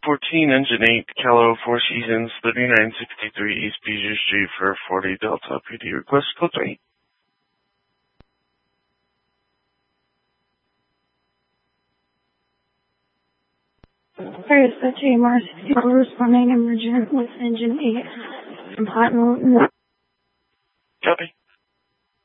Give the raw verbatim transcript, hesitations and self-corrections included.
fourteen, Engine eight, Calo, Four Seasons, thirty-nine sixty-three East Beezer Street for forty Delta P D. Request code three. Paris, that's A M R sixty-four responding emergent with Engine eight from Hot Mountain. Copy.